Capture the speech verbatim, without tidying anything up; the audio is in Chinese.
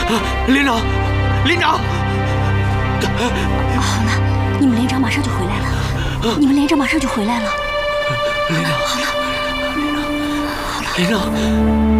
连长，连长。 好了，你们连长马上就回来了。你们连长马上就回来了。 连长， 好了， 连长。